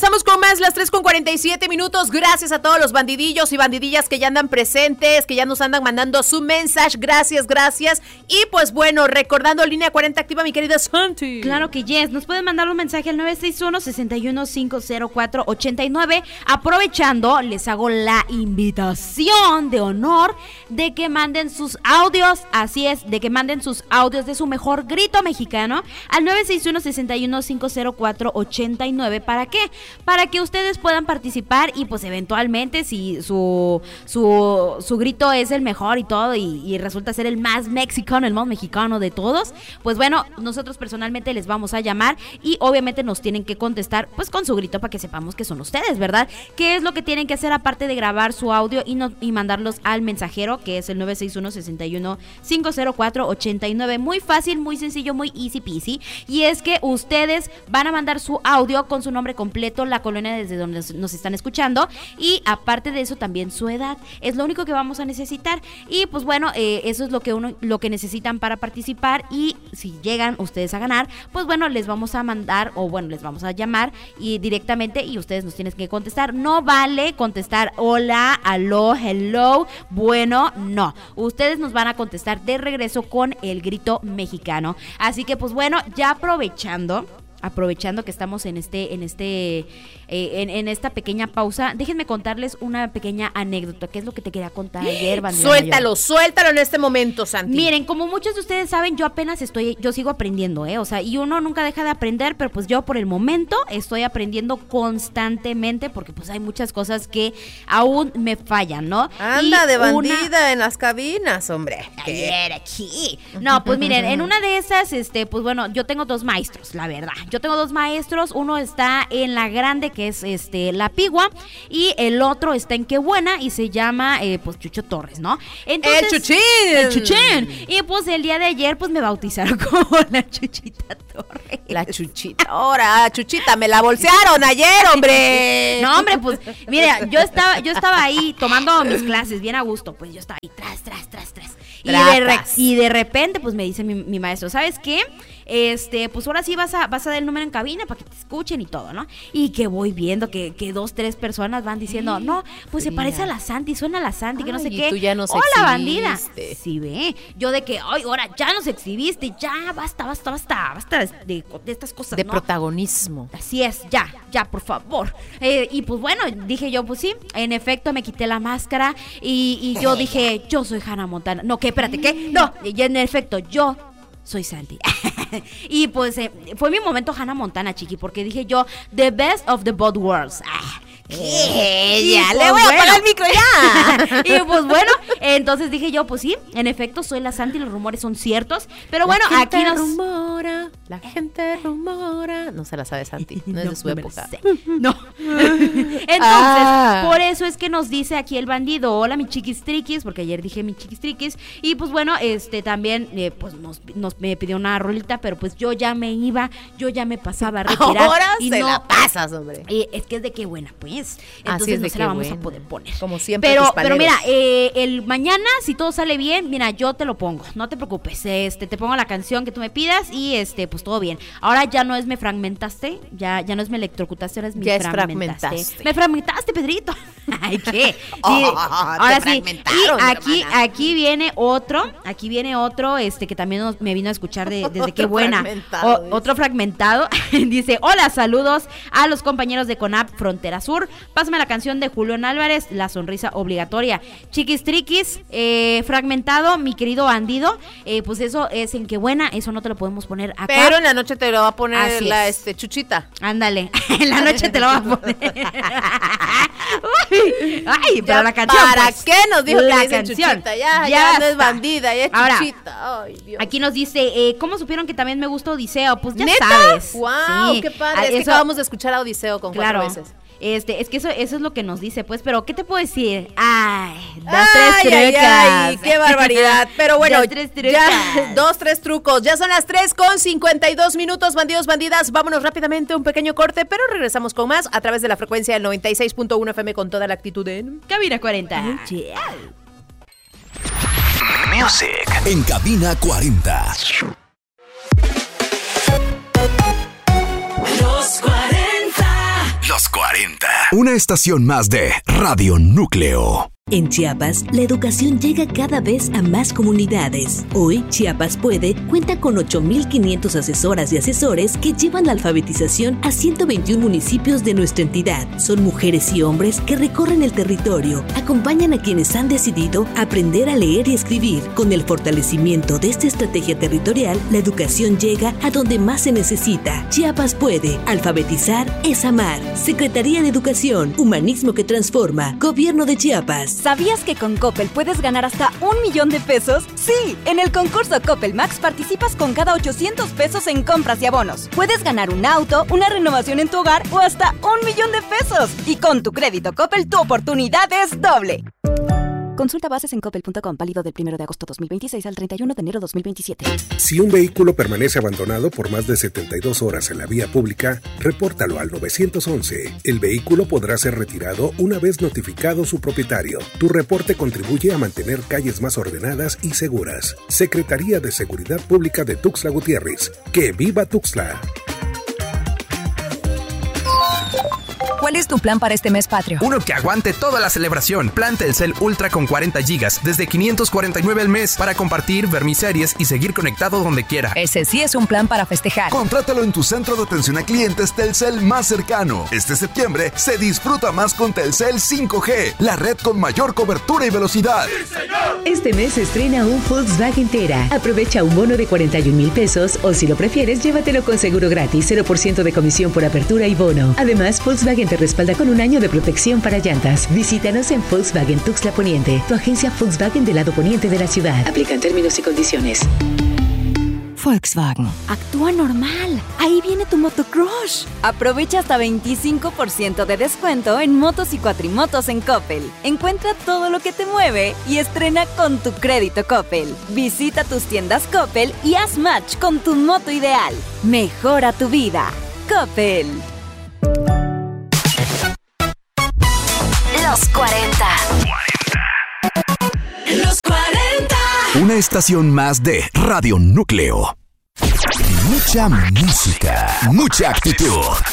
regresamos con más, las 3:47. Gracias a todos los bandidillos y bandidillas que ya andan presentes, que ya nos andan mandando su mensaje. Gracias. Y pues bueno, recordando línea 40 activa, mi querida Santi. Claro que yes, nos pueden mandar un mensaje al 961-6150489. Aprovechando, les hago la invitación de honor de que manden sus audios, así es, de que manden sus audios de su mejor grito mexicano al 961-6150489. ¿Para qué? Para que ustedes puedan participar y pues eventualmente si su grito es el mejor y todo y resulta ser el más mexicano, el más mexicano de todos, pues bueno, nosotros personalmente les vamos a llamar y obviamente nos tienen que contestar pues con su grito para que sepamos que son ustedes, ¿verdad? ¿Qué es lo que tienen que hacer aparte de grabar su audio y mandarlos al mensajero, que es el 961-6150489? Muy fácil, muy sencillo, muy easy peasy, y es que ustedes van a mandar su audio con su nombre completo, la colonia desde donde nos están escuchando y aparte de eso también su edad. Es lo único que vamos a necesitar y pues bueno, eso es lo que necesitan para participar, y si llegan ustedes a ganar, pues bueno, les vamos a mandar o bueno, les vamos a llamar y directamente y ustedes nos tienen que contestar. No vale contestar hola, aló, hello, bueno, no. Ustedes nos van a contestar de regreso con el grito mexicano. Así que pues bueno, ya aprovechando que estamos en esta pequeña pausa, déjenme contarles una pequeña anécdota, que es lo que te quería contar ayer, bandera. Suéltalo en este momento, Santi. Miren, como muchos de ustedes saben, yo sigo aprendiendo, o sea, y uno nunca deja de aprender, pero pues yo por el momento estoy aprendiendo constantemente, porque pues hay muchas cosas que aún me fallan, ¿no? Anda de bandida en las cabinas, hombre. Ayer aquí. No, pues miren, en una de esas, pues bueno, yo tengo dos maestros, la verdad. Yo tengo dos maestros, uno está en La Grande, que es La Pigua, y el otro está en Qué Buena y se llama pues Chucho Torres, ¿no? Entonces, el Chuchín. Y pues el día de ayer pues me bautizaron como la Chuchita Torres. La Chuchita. Ahora, Chuchita, me la bolsearon ayer, hombre. No, hombre, pues mira, yo estaba ahí tomando mis clases bien a gusto, pues yo estaba ahí tras. Y de repente pues me dice mi maestro, ¿sabes qué? Pues ahora sí vas a dar el número en cabina para que te escuchen y todo, ¿no? Y que voy viendo que 2-3 personas van diciendo, no, pues se parece a la Santi, suena a la Santi, que no sé qué. Tú ya nos ¡Hola, exhibiste! bandida! Sí, ve. Yo de que, ay, ahora ya nos exhibiste, ya, basta de estas cosas, de ¿no? Protagonismo. Así es, ya, por favor. Y pues bueno, dije yo, pues sí, en efecto me quité la máscara y yo dije, yo soy Hannah Montana. No, ¿qué? Espérate, ¿qué? No, y en efecto, yo soy Santi. Y pues fue mi momento Hannah Montana, chiqui, porque dije yo, the best of the both worlds. ¿Qué? Ya, le voy a apagar el micro ya. Y pues bueno, entonces dije yo, pues sí, en efecto soy la Santi, los rumores son ciertos. Pero bueno, aquí la gente rumora. No se la sabe Santi, no es de su época. No. Entonces, por eso es que nos dice aquí el bandido, hola mi chiquistriquis, porque ayer dije mi chiquistriquis. Y pues bueno, también pues me pidió una rolita, pero pues yo ya me pasaba a retirar. Ahora y se la pasas, hombre. Es que es de Qué Buena, pues. Entonces no se la vamos a poder poner. Como siempre. Pero mira, el mañana, si todo sale bien, mira, yo te lo pongo, no te preocupes. Te pongo la canción que tú me pidas y pues todo bien. Ahora ya no es me fragmentaste, ya no es me electrocutaste, ahora es me fragmentaste. Me fragmentaste, Pedrito. Ay, ¿qué? Sí, ahora sí. Y aquí viene otro, que también me vino a escuchar desde Qué Buena. Otro fragmentado. Dice, hola, saludos a los compañeros de CONAP Frontera Sur. Pásame la canción de Julián Álvarez, La Sonrisa Obligatoria. Chiquistriquis, fragmentado, mi querido bandido. Pues eso es en Qué Buena, eso no te lo podemos poner acá. Pero en la noche te lo va a poner Chuchita. Ándale, en la noche te lo va a poner. Ay, pero la canción. ¿Para pues, qué nos dijo la que dice canción? Chuchita? Ya no es bandida, ya es ahora, Chuchita. Ay, Dios. Aquí nos dice, ¿cómo supieron que también me gusta Odiseo? Pues ya ¿neta? sabes. ¡Wow! Sí. ¡Qué padre! Es que acabamos de escuchar a Odiseo con 4 veces. Es que eso es lo que nos dice, pues, pero ¿qué te puedo decir? Ay, tres trucos. Ay, qué barbaridad. Pero bueno, 3 trucos. Ya, 3 trucos. Ya son las 3:52, bandidos, bandidas. Vámonos rápidamente a un pequeño corte, pero regresamos con más a través de la frecuencia del 96.1 FM con toda la actitud en Cabina 40. Music en Cabina 40. Los 40. Una estación más de Radio Núcleo. En Chiapas, la educación llega cada vez a más comunidades. Hoy, Chiapas Puede cuenta con 8,500 asesoras y asesores que llevan la alfabetización a 121 municipios de nuestra entidad. Son mujeres y hombres que recorren el territorio, acompañan a quienes han decidido aprender a leer y escribir. Con el fortalecimiento de esta estrategia territorial, la educación llega a donde más se necesita. Chiapas Puede. Alfabetizar es amar. Secretaría de Educación, Humanismo que Transforma. Gobierno de Chiapas. ¿Sabías que con Coppel puedes ganar hasta 1,000,000 de pesos? Sí, en el concurso Coppel Max participas con cada 800 pesos en compras y abonos. Puedes ganar un auto, una renovación en tu hogar o hasta 1,000,000 de pesos. Y con tu crédito Coppel, tu oportunidad es doble. Consulta bases en coppel.com, válido del 1 de agosto 2026 al 31 de enero 2027. Si un vehículo permanece abandonado por más de 72 horas en la vía pública, repórtalo al 911. El vehículo podrá ser retirado una vez notificado su propietario. Tu reporte contribuye a mantener calles más ordenadas y seguras. Secretaría de Seguridad Pública de Tuxtla Gutiérrez. ¡Que viva Tuxtla! ¿Cuál es tu plan para este mes patrio? Uno que aguante toda la celebración. Plan Telcel Ultra con 40 gigas desde 549 al mes para compartir, ver mis series y seguir conectado donde quiera. Ese sí es un plan para festejar. Contrátalo en tu centro de atención a clientes Telcel más cercano. Este septiembre se disfruta más con Telcel 5G, la red con mayor cobertura y velocidad. ¡Sí, señor! Este mes se estrena un Volkswagen Tera. Aprovecha un bono de 41,000 pesos o si lo prefieres, llévatelo con seguro gratis, 0% de comisión por apertura y bono. Además, Volkswagen te respalda con 1 año de protección para llantas. Visítanos en Volkswagen Tuxtla Poniente, tu agencia Volkswagen del lado poniente de la ciudad. Aplican términos y condiciones. Volkswagen. Actúa normal. Ahí viene tu motocrush. Aprovecha hasta 25% de descuento en motos y cuatrimotos en Coppel. Encuentra todo lo que te mueve y estrena con tu crédito Coppel. Visita tus tiendas Coppel y haz match con tu moto ideal. Mejora tu vida. Coppel. Los 40. Los 40. Una estación más de Radio Núcleo. Mucha música, mucha actitud.